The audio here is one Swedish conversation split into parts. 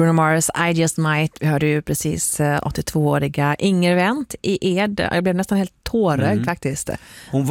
Bruno Mars, I Just Might. Vi hörde ju precis 82-åriga Inger Wendt i Ed. Jag blev nästan helt tårögd faktiskt. Hon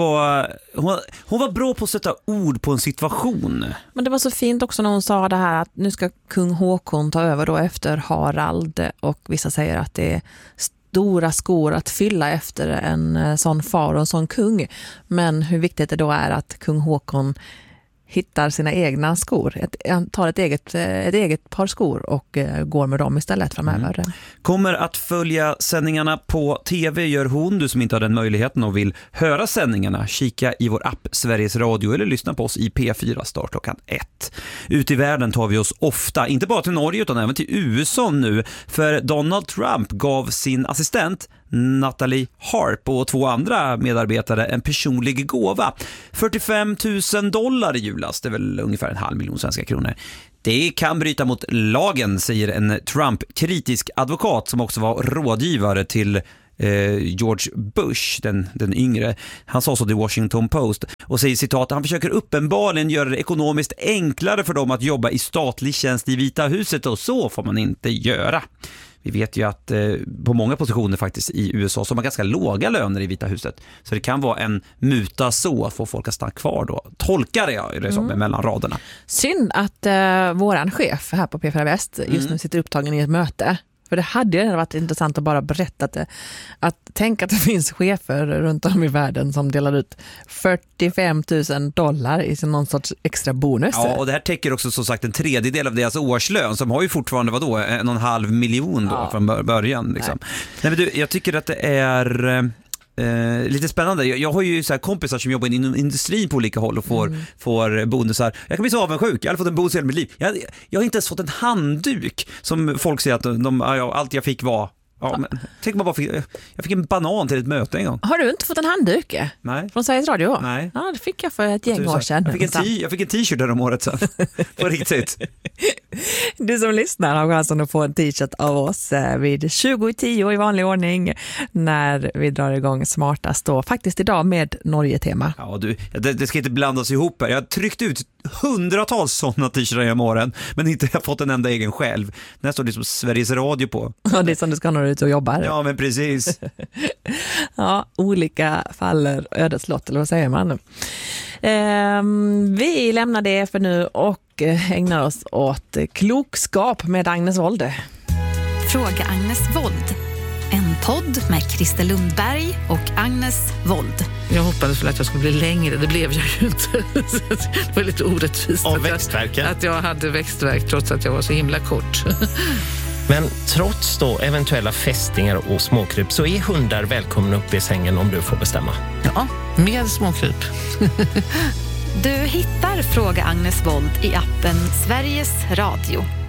var bra på att sätta ord på en situation. Men det var så fint också när hon sa det här att nu ska kung Håkon ta över då efter Harald, och vissa säger att det är stora skor att fylla efter en sån far och en sån kung. Men hur viktigt det då är att kung Håkon hittar sina egna skor. Han tar ett eget par skor och går med dem istället framöver. Kommer att följa sändningarna på tv, gör hon. Du som inte har den möjligheten och vill höra sändningarna, kika i vår app Sveriges Radio eller lyssna på oss i P4 start klockan 1. Ut i världen tar vi oss ofta, inte bara till Norge utan även till USA nu, för Donald Trump gav sin assistent Natalie Harp och 2 andra medarbetare en personlig gåva. $45,000 i julas, det är väl ungefär 500 000 svenska kronor. Det kan bryta mot lagen, säger en Trump-kritisk advokat som också var rådgivare till George Bush, den yngre. Han sa så till Washington Post och säger citat: han försöker uppenbarligen göra det ekonomiskt enklare för dem att jobba i statlig tjänst i Vita huset, och så får man inte göra. Vi vet ju att på många positioner faktiskt i USA så har man ganska låga löner i Vita huset. Så det kan vara en muta så att få folk att stanna kvar då. Tolkar jag det som mellan raderna. Synd att våran chef här på P4 Väst just nu sitter upptagen i ett möte. För det hade ju varit intressant att bara berätta det. Att tänka att det finns chefer runt om i världen som delar ut $45,000 i någon sorts extra bonus. Ja, och det här täcker också som sagt en tredjedel av deras årslön, som har ju fortfarande 1,5 miljon då från början. Liksom. Nej, men du, jag tycker att det är lite spännande. Jag har ju så här kompisar som jobbar inom industrin på olika håll och får bonusar. Jag kan bli så avundsjuk. Jag har fått en bonus i hela mitt liv. Jag har inte ens fått en handduk som folk säger att allt jag fick var. Ja, men tänk man bara jag fick en banan till ett möte en gång. Har du inte fått en handduk? Nej. Från Sveriges Radio? Nej. Ja, det fick jag för ett gäng år sedan. Jag fick en t-shirt där om året sedan. På riktigt. Du som lyssnar har chansen att få en t-shirt av oss vid 20:10 i vanlig ordning när vi drar igång Smartast då. Faktiskt idag med Norge-tema. Ja, det ska inte blandas ihop här. Jag har tryckt ut hundratals sådana t-shirtar genom åren, men inte har fått en enda egen själv. Den står liksom Sveriges Radio på. Ja, det är som du ska nå ut och jobbar. Ja, men precis. Ja, olika faller ödets lott, eller vad säger man? Vi lämnar det för nu och ägnar oss åt klokskap med Agnes Wold. Fråga Agnes Wold. En podd med Christer Lundberg och Agnes Wold. Jag hoppades väl att jag skulle bli längre, det blev jag ju inte. Det var lite orättvist. Av växtverken? Att jag hade växtverk trots att jag var så himla kort. Men trots då eventuella fästingar och småkryp så är hundar välkomna upp i sängen om du får bestämma. Ja, med småkryp. Du hittar Fråga Agnes Wold i appen Sveriges Radio.